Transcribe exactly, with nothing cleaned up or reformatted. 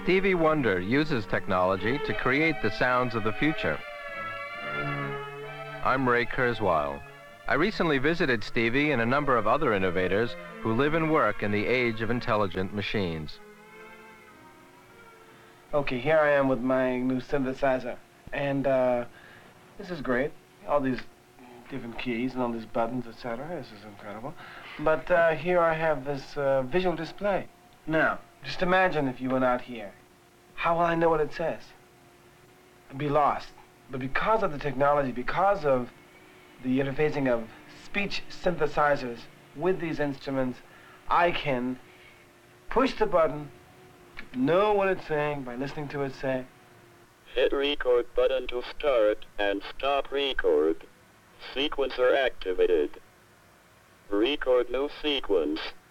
Stevie Wonder uses technology to create the sounds of the future. I'm Ray Kurzweil. I recently visited Stevie and a number of other innovators who live and work in the age of intelligent machines. Okay, here I am with my new synthesizer, and uh, this is great. All these different keys and all these buttons, et cetera. This is incredible. But uh, here I have this uh, visual display. Now, just imagine if you went out here. How will I know what it says? I'd be lost. But because of the technology, because of the interfacing of speech synthesizers with these instruments, I can push the button, know what it's saying by listening to it say. Hit record button to start and stop record. Sequencer activated. Record new sequence.